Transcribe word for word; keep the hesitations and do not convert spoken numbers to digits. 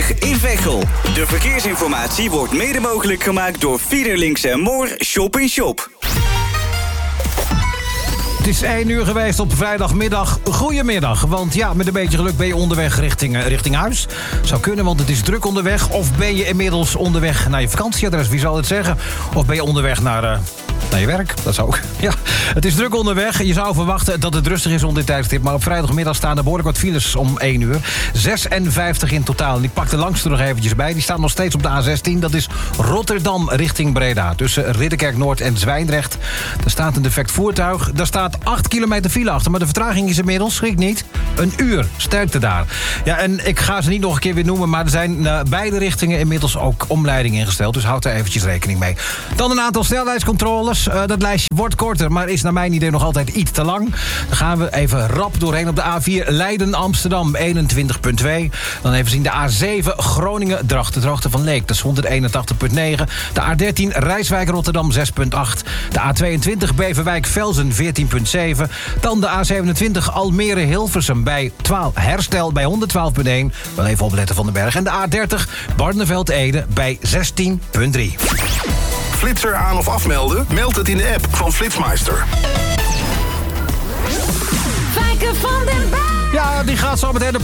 Weg in Veghel. De verkeersinformatie wordt mede mogelijk gemaakt door Fiederlinks en Moor Shop in Shop. Het is één uur geweest op vrijdagmiddag. Goedemiddag, want ja, met een beetje geluk ben je onderweg richting, uh, richting huis. Zou kunnen, want het is druk onderweg. Of ben je inmiddels onderweg naar je vakantieadres, wie zal het zeggen? Of ben je onderweg naar... Uh, Naar je werk, dat zou ook. Ja, het is druk onderweg. Je zou verwachten dat het rustig is rond dit tijdstip. Maar op vrijdagmiddag staan er behoorlijk wat files om één uur. zesenvijftig in totaal. En ik pak de langste er nog eventjes bij. Die staan nog steeds op de A zestien. Dat is Rotterdam richting Breda. Tussen Ridderkerk Noord en Zwijndrecht. Daar staat een defect voertuig. Daar staat acht kilometer file achter. Maar de vertraging is inmiddels, schrik niet, een uur. Sterkte daar. Ja, en ik ga ze niet nog een keer weer noemen. Maar er zijn naar beide richtingen inmiddels ook omleidingen ingesteld. Dus houd daar eventjes rekening mee. Dan een aantal snelheidscontroles. Uh, dat lijstje wordt korter, maar is naar mijn idee nog altijd iets te lang. Dan gaan we even rap doorheen op de A vier Leiden-Amsterdam eenentwintig komma twee. Dan even zien de A zeven Groningen-Drachten, de hoogte van Leek. Dat is honderdeenentachtig komma negen. De A dertien Rijswijk-Rotterdam zes komma acht. De A tweeëntwintig Beverwijk-Velzen veertien komma zeven. Dan de A zevenentwintig Almere-Hilversum bij twaalf Herstel bij honderdtwaalf komma één. Wel even opletten Van den Berg. En de A dertig Barneveld-Ede bij zestien komma drie. Flitser aan of afmelden? Meld het in de app van Flitsmeister. Fijke van den Berg. Ja, die gaat zo meteen op